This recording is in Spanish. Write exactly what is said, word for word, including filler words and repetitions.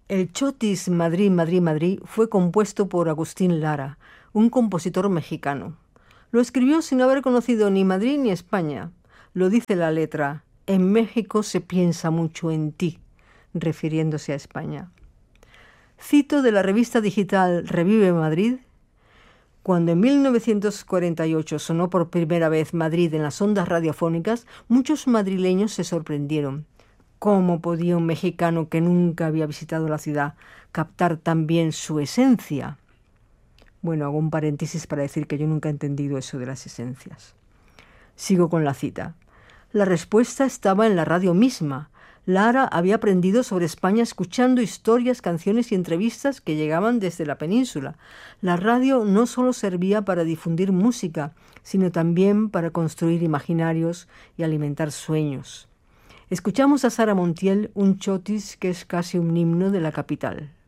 El chotis Madrid, Madrid, Madrid fue compuesto por Agustín Lara, un compositor mexicano. Lo escribió sin haber conocido ni Madrid ni España. Lo dice la letra: en México se piensa mucho en ti, refiriéndose a España. Cito de la revista digital Revive Madrid: cuando en mil novecientos cuarenta y ocho sonó por primera vez Madrid en las ondas radiofónicas, muchos madrileños se sorprendieron. ¿Cómo podía un mexicano que nunca había visitado la ciudad captar tan bien su esencia? Bueno, hago un paréntesis para decir que yo nunca he entendido eso de las esencias. Sigo con la cita. La respuesta estaba en la radio misma. Lara había aprendido sobre España escuchando historias, canciones y entrevistas que llegaban desde la península. La radio no solo servía para difundir música, sino también para construir imaginarios y alimentar sueños. Escuchamos a Sara Montiel un chotis que es casi un himno de la capital.